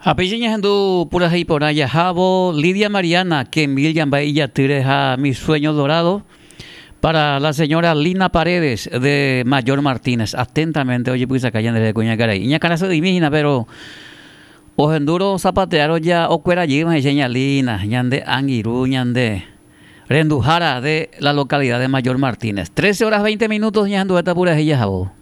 Apiña Hendú pura Poraya Jabo, Lidia Mariana, que Mil Yambailla Tireja Mi Sueño Dorado, para la señora Lina Paredes de Mayor Martínez. Atentamente, oye, pues acá ya de Cuña Caray. Iña Carazo divina, pero os enduro zapatearon ya o cuera allí, más Lina, ñande Anguirú, ñande Rendujara de la localidad de Mayor Martínez. 13 horas 20 minutos, ñando esta pura Jabo.